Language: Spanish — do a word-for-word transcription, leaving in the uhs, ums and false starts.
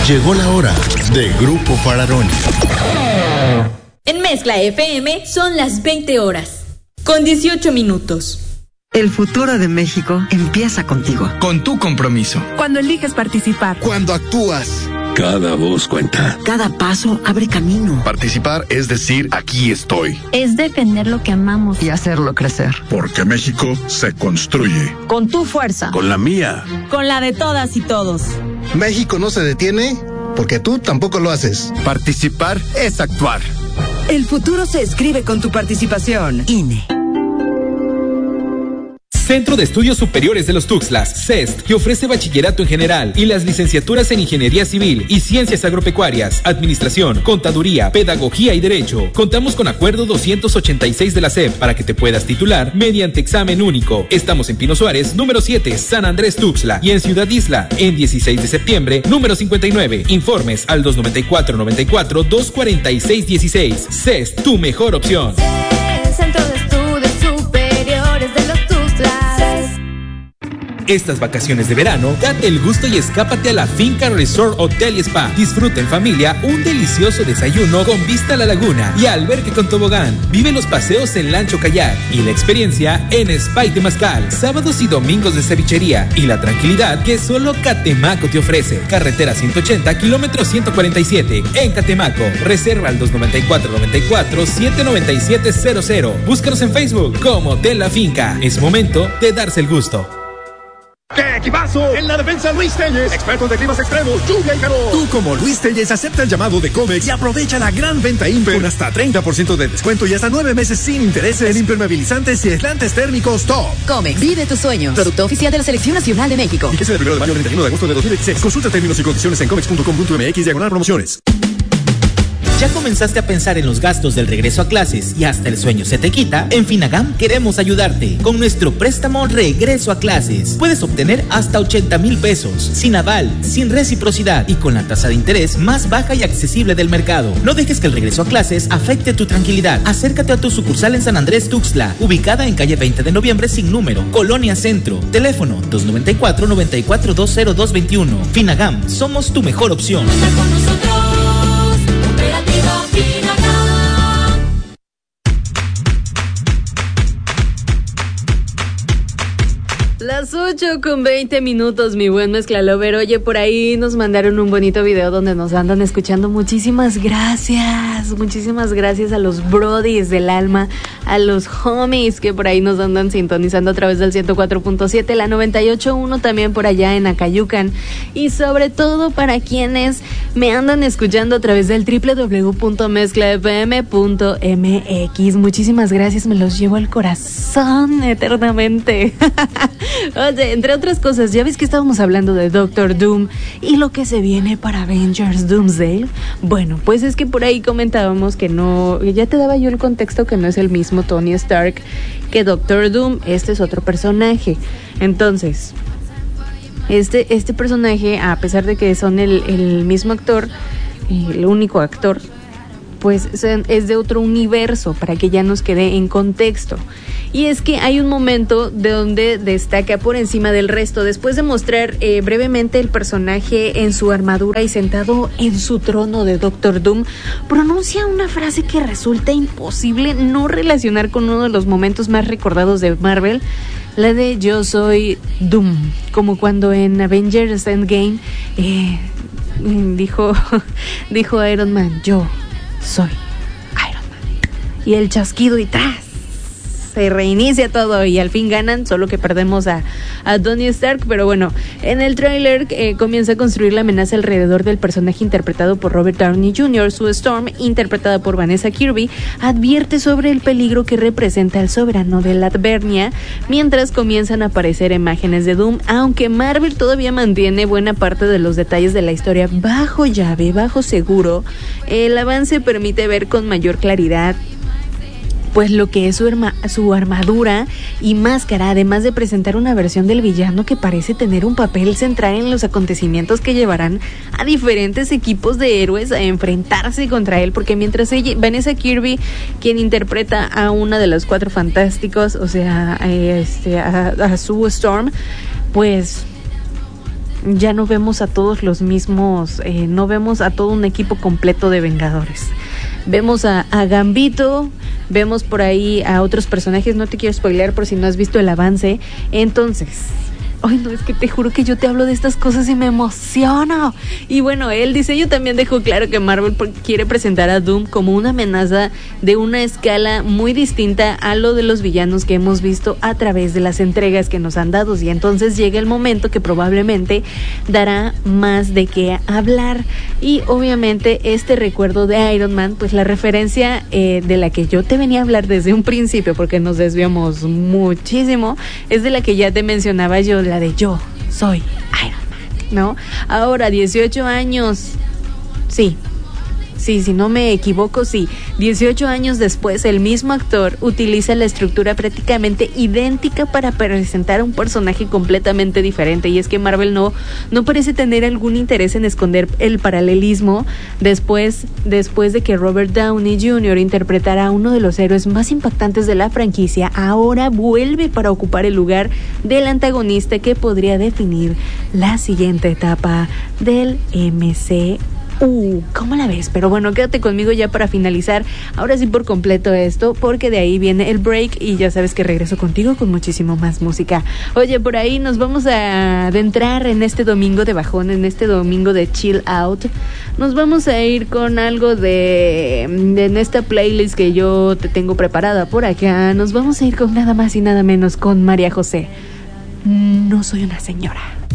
Llegó la hora de Grupo Fararoni. En Mezcla F M son las veinte horas, con dieciocho minutos. El futuro de México empieza contigo. Con tu compromiso. Cuando eliges participar. Cuando actúas. Cada voz cuenta. Cada paso abre camino. Participar es decir, aquí estoy. Es defender lo que amamos. Y hacerlo crecer. Porque México se construye. Con tu fuerza. Con la mía. Con la de todas y todos. México no se detiene porque tú tampoco lo haces. Participar es actuar. El futuro se escribe con tu participación. I N E. Centro de Estudios Superiores de los Tuxtlas, C E S T, que ofrece bachillerato en general y las licenciaturas en Ingeniería Civil y Ciencias Agropecuarias, Administración, Contaduría, Pedagogía y Derecho. Contamos con Acuerdo doscientos ochenta y seis de la S E P para que te puedas titular mediante examen único. Estamos en Pino Suárez, número siete, San Andrés Tuxtla, y en Ciudad Isla, en dieciséis de septiembre, número cincuenta y nueve. Informes al dos noventa y cuatro noventa y cuatro, dos cuarenta y seis dieciséis. C E S T, tu mejor opción. Centro de Estudios Superiores de los Estas vacaciones de verano, date el gusto y escápate a la Finca Resort Hotel y Spa. Disfruta en familia un delicioso desayuno con vista a la laguna y albergue con tobogán. Vive los paseos en lancho kayak y la experiencia en Spa y Temazcal. Sábados y domingos de cevichería y la tranquilidad que solo Catemaco te ofrece. Carretera ciento ochenta, kilómetro ciento cuarenta y siete. En Catemaco. Reserva al dos noventa y cuatro noventa y cuatro, siete noventa y siete cero cero. Búscanos en Facebook como Hotel La Finca. Es momento de darse el gusto. ¡Qué equipazo! En la defensa Luis Telles, expertos de climas extremos, lluvia y calor. Tú como Luis Telles acepta el llamado de Comex y aprovecha la gran venta Imper con hasta treinta por ciento de descuento y hasta nueve meses sin intereses en impermeabilizantes y aislantes térmicos top. Comex, vive tus sueños. Producto oficial de la Selección Nacional de México. Fíjese del primero de mayo al treinta y uno de agosto de dos mil dieciséis. Consulta términos y condiciones en comex punto com punto m x diagonal promociones. ¿Ya comenzaste a pensar en los gastos del regreso a clases y hasta el sueño se te quita? En Finagam queremos ayudarte. Con nuestro préstamo Regreso a Clases puedes obtener hasta ochenta mil pesos, sin aval, sin reciprocidad y con la tasa de interés más baja y accesible del mercado. No dejes que el regreso a clases afecte tu tranquilidad. Acércate a tu sucursal en San Andrés Tuxtla, ubicada en calle veinte de noviembre sin número, Colonia Centro. Teléfono dos noventa y cuatro noventa y cuatro veinte dos veintiuno. Finagam, somos tu mejor opción. Las ocho con veinte minutos, mi buen Mezcla Lover. Oye, por ahí nos mandaron un bonito video donde nos andan escuchando. Muchísimas gracias, muchísimas gracias a los brodies del alma, a los homies que por ahí nos andan sintonizando a través del ciento cuatro punto siete, la noventa y ocho punto uno también por allá en Acayucan. Y sobre todo para quienes me andan escuchando a través del doble u doble u doble u punto mezcla f m punto m x. Muchísimas gracias, me los llevo al corazón eternamente. Oye, entre otras cosas, ya ves que estábamos hablando de Doctor Doom y lo que se viene para Avengers Doomsday. Bueno, pues es que por ahí comentábamos que no, ya te daba yo el contexto que no es el mismo Tony Stark que Doctor Doom, este es otro personaje. Entonces, este, este personaje, a pesar de que son el, el mismo actor, el único actor, pues es de otro universo, para que ya nos quede en contexto. Y es que hay un momento de donde destaca por encima del resto. Después de mostrar eh, brevemente el personaje en su armadura y sentado en su trono de Doctor Doom, pronuncia una frase que resulta imposible no relacionar con uno de los momentos más recordados de Marvel, la de yo soy Doom, como cuando en Avengers Endgame eh, dijo, dijo Iron Man, yo soy Iron Man, y el chasquido y tras se reinicia todo y al fin ganan, solo que perdemos a, a Tony Stark. Pero bueno, en el tráiler eh, comienza a construir la amenaza alrededor del personaje interpretado por Robert Downey junior Sue Storm, interpretada por Vanessa Kirby, advierte sobre el peligro que representa el soberano de Latvernia, mientras comienzan a aparecer imágenes de Doom, aunque Marvel todavía mantiene buena parte de los detalles de la historia bajo llave, bajo seguro. El avance permite ver con mayor claridad pues lo que es su, arma, su armadura y máscara, además de presentar una versión del villano que parece tener un papel central en los acontecimientos que llevarán a diferentes equipos de héroes a enfrentarse contra él, porque mientras ella, Vanessa Kirby, quien interpreta a una de los Cuatro Fantásticos, o sea, este, a, a Sue Storm, pues ya no vemos a todos los mismos, eh, no vemos a todo un equipo completo de Vengadores. Vemos a, a Gambito, vemos por ahí a otros personajes, no te quiero spoilear por si no has visto el avance. Entonces, ay no, es que te juro que yo te hablo de estas cosas y me emociono. Y bueno, el diseño también dejó claro que Marvel quiere presentar a Doom como una amenaza de una escala muy distinta a lo de los villanos que hemos visto a través de las entregas que nos han dado. Y entonces llega el momento que probablemente dará más de qué hablar. Y obviamente este recuerdo de Iron Man, pues la referencia eh, de la que yo te venía a hablar desde un principio, porque nos desviamos muchísimo, es de la que ya te mencionaba yo, la de yo soy Iron Man, ¿no? Ahora, dieciocho años, sí, sí, si no me equivoco, sí, dieciocho años después, el mismo actor utiliza la estructura prácticamente idéntica para presentar a un personaje completamente diferente, y es que Marvel no, no parece tener algún interés en esconder el paralelismo después, después de que Robert Downey junior interpretara a uno de los héroes más impactantes de la franquicia. Ahora vuelve para ocupar el lugar del antagonista que podría definir la siguiente etapa del M C U. Uh, ¿cómo la ves? Pero bueno, quédate conmigo ya para finalizar, ahora sí por completo esto, porque de ahí viene el break y ya sabes que regreso contigo con muchísimo más música. Oye, por ahí nos vamos a adentrar en este domingo de bajón, en este domingo de chill out. Nos vamos a ir con algo de, de en esta playlist que yo te tengo preparada por acá. Nos vamos a ir con nada más y nada menos con María José. No soy una señora.